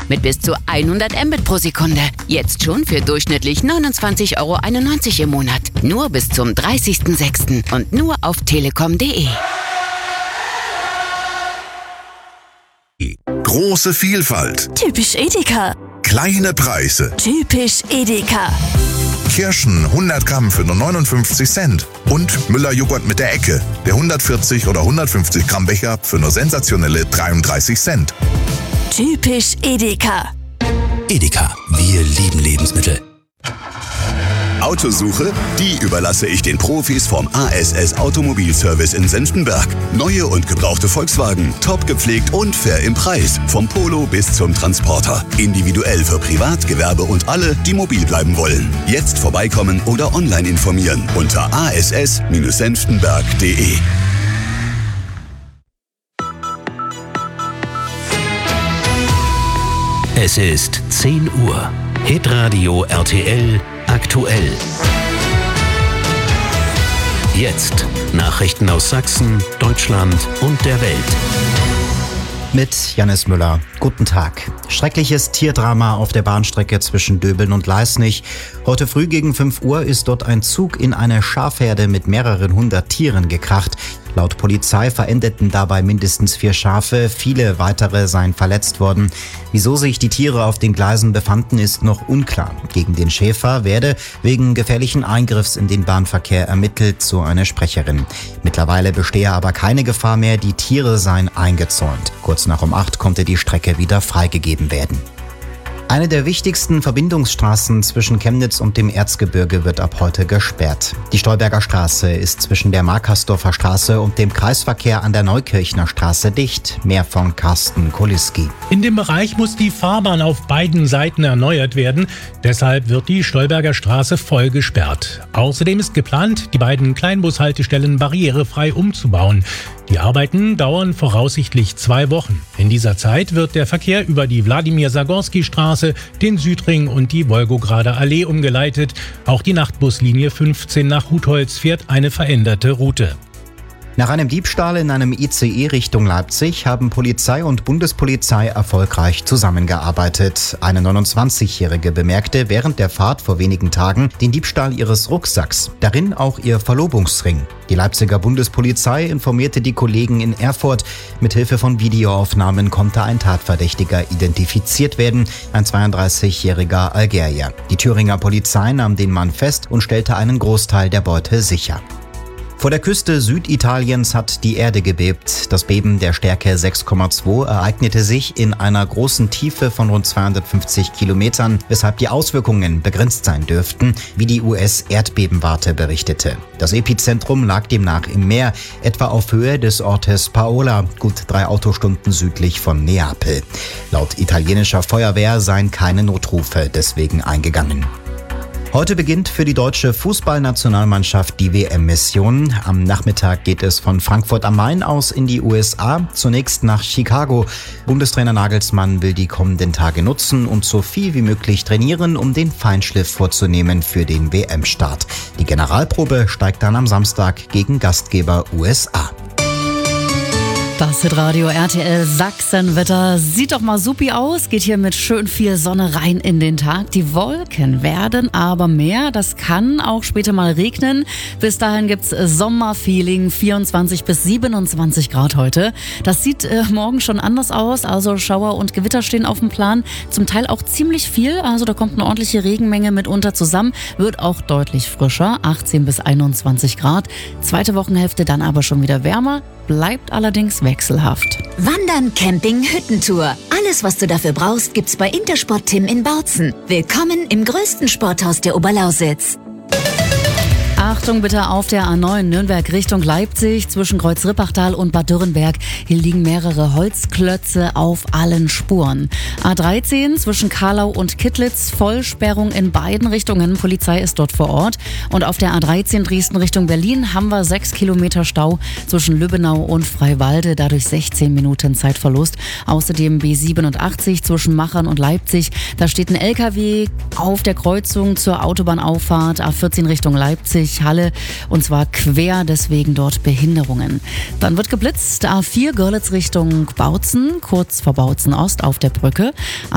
mit bis zu 100 Mbit pro Sekunde. Jetzt schon für durchschnittlich 29,91 € im Monat. Nur bis zum 30.06. und nur auf telekom.de. Große Vielfalt. Typisch Edeka. Kleine Preise. Typisch Edeka. Kirschen 100 Gramm für nur 59 Cent. Und Müller-Joghurt mit der Ecke. Der 140 oder 150 Gramm Becher für nur sensationelle 33 Cent. Typisch Edeka. Edeka, wir lieben Lebensmittel. Autosuche? Die überlasse ich den Profis vom ASS Automobilservice in Senftenberg. Neue und gebrauchte Volkswagen, top gepflegt und fair im Preis. Vom Polo bis zum Transporter. Individuell für Privat, Gewerbe und alle, die mobil bleiben wollen. Jetzt vorbeikommen oder online informieren unter ass-senftenberg.de. Es ist 10 Uhr. Hitradio RTL aktuell. Jetzt Nachrichten aus Sachsen, Deutschland und der Welt. Mit Jannis Müller. Guten Tag. Schreckliches Tierdrama auf der Bahnstrecke zwischen Döbeln und Leisnig. Heute früh gegen 5 Uhr ist dort ein Zug in eine Schafherde mit mehreren hundert Tieren gekracht. Laut Polizei verendeten dabei mindestens 4 Schafe, viele weitere seien verletzt worden. Wieso sich die Tiere auf den Gleisen befanden, ist noch unklar. Gegen den Schäfer werde wegen gefährlichen Eingriffs in den Bahnverkehr ermittelt, so eine Sprecherin. Mittlerweile bestehe aber keine Gefahr mehr, die Tiere seien eingezäunt. Kurz nach um 8 konnte die Strecke wieder freigegeben werden. Eine der wichtigsten Verbindungsstraßen zwischen Chemnitz und dem Erzgebirge wird ab heute gesperrt. Die Stolberger Straße ist zwischen der Markersdorfer Straße und dem Kreisverkehr an der Neukirchner Straße dicht. Mehr von Carsten Koliski. In dem Bereich muss die Fahrbahn auf beiden Seiten erneuert werden. Deshalb wird die Stolberger Straße voll gesperrt. Außerdem ist geplant, die beiden Kleinbushaltestellen barrierefrei umzubauen. Die Arbeiten dauern voraussichtlich 2 Wochen. In dieser Zeit wird der Verkehr über die Wladimir-Sagorski-Straße, den Südring und die Wolgograder Allee umgeleitet. Auch die Nachtbuslinie 15 nach Hutholz fährt eine veränderte Route. Nach einem Diebstahl in einem ICE Richtung Leipzig haben Polizei und Bundespolizei erfolgreich zusammengearbeitet. Eine 29-Jährige bemerkte während der Fahrt vor wenigen Tagen den Diebstahl ihres Rucksacks, darin auch ihr Verlobungsring. Die Leipziger Bundespolizei informierte die Kollegen in Erfurt. Mithilfe von Videoaufnahmen konnte ein Tatverdächtiger identifiziert werden, ein 32-jähriger Algerier. Die Thüringer Polizei nahm den Mann fest und stellte einen Großteil der Beute sicher. Vor der Küste Süditaliens hat die Erde gebebt. Das Beben der Stärke 6,2 ereignete sich in einer großen Tiefe von rund 250 Kilometern, weshalb die Auswirkungen begrenzt sein dürften, wie die US-Erdbebenwarte berichtete. Das Epizentrum lag demnach im Meer, etwa auf Höhe des Ortes Paola, gut 3 Autostunden südlich von Neapel. Laut italienischer Feuerwehr seien keine Notrufe deswegen eingegangen. Heute beginnt für die deutsche Fußballnationalmannschaft die WM-Mission. Am Nachmittag geht es von Frankfurt am Main aus in die USA, zunächst nach Chicago. Bundestrainer Nagelsmann will die kommenden Tage nutzen und so viel wie möglich trainieren, um den Feinschliff vorzunehmen für den WM-Start. Die Generalprobe steigt dann am Samstag gegen Gastgeber USA. Das Hitradio RTL Sachsenwetter sieht doch mal supi aus, geht hier mit schön viel Sonne rein in den Tag. Die Wolken werden aber mehr, das kann auch später mal regnen. Bis dahin gibt's Sommerfeeling, 24 bis 27 Grad heute. Das sieht morgen schon anders aus, also Schauer und Gewitter stehen auf dem Plan. Zum Teil auch ziemlich viel, also da kommt eine ordentliche Regenmenge mitunter zusammen. Wird auch deutlich frischer, 18 bis 21 Grad. Zweite Wochenhälfte dann aber schon wieder wärmer. Bleibt allerdings wechselhaft. Wandern, Camping, Hüttentour. Alles, was du dafür brauchst, gibt's bei Intersport Tim in Bautzen. Willkommen im größten Sporthaus der Oberlausitz. Achtung bitte auf der A9 Nürnberg Richtung Leipzig zwischen Kreuz-Rippachtal und Bad Dürrenberg. Hier liegen mehrere Holzklötze auf allen Spuren. A13 zwischen Karlau und Kittlitz, Vollsperrung in beiden Richtungen. Polizei ist dort vor Ort. Und auf der A13 Dresden Richtung Berlin haben wir 6 Kilometer Stau zwischen Lübbenau und Freiwalde. Dadurch 16 Minuten Zeitverlust. Außerdem B87 zwischen Machern und Leipzig. Da steht ein LKW auf der Kreuzung zur Autobahnauffahrt A14 Richtung Leipzig. Halle und zwar quer, deswegen dort Behinderungen. Dann wird geblitzt, A4 Görlitz Richtung Bautzen, kurz vor Bautzen Ost auf der Brücke.